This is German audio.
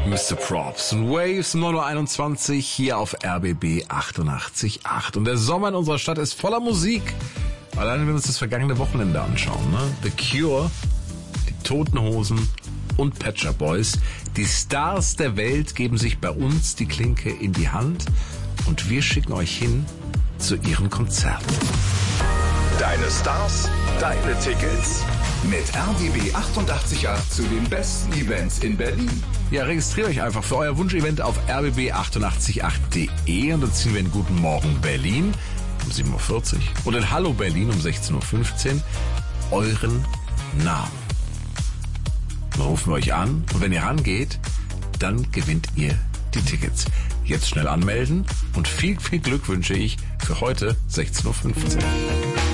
Mr. Props und Waves 9:21 Uhr hier auf RBB 88.8. Und der Sommer in unserer Stadt ist voller Musik. Allein wenn wir uns das vergangene Wochenende anschauen, ne? The Cure, die Toten Hosen und Pet Shop Boys. Die Stars der Welt geben sich bei uns die Klinke in die Hand und wir schicken euch hin zu ihren Konzerten. Deine Stars, deine Tickets. Mit RBB 88.8 zu den besten Events in Berlin. Ja, registriert euch einfach für euer Wunschevent auf rbb888.de und dann ziehen wir in Guten Morgen Berlin um 7:40 Uhr und in Hallo Berlin um 16:15 Uhr euren Namen. Dann rufen wir euch an und wenn ihr rangeht, dann gewinnt ihr die Tickets. Jetzt schnell anmelden und viel, viel Glück wünsche ich für heute 16:15 Uhr.